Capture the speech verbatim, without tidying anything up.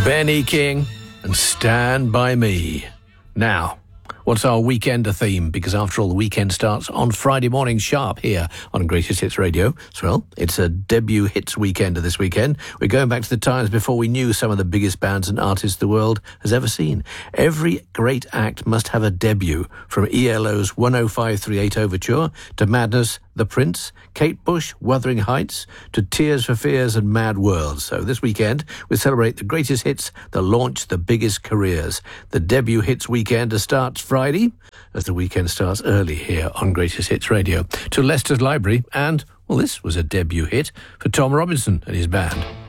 Benny King and Stand By Me. Now, what's our weekender theme? Because after all, the weekend starts on Friday morning sharp here on Greatest Hits Radio. So, well, it's a debut hits weekender this weekend. We're going back to the times before we knew some of the biggest bands and artists the world has ever seen. Every great act must have a debut, from E L O's one oh five three eight Overture to Madness, The Prince, Kate Bush, Wuthering Heights, to Tears for Fears and Mad World. So this weekend, we celebrate the greatest hits that launched the biggest careers. The debut hits weekend starts Friday, as the weekend starts early here on Greatest Hits Radio, to Leicester's Library. And, well, this was a debut hit for Tom Robinson and his band.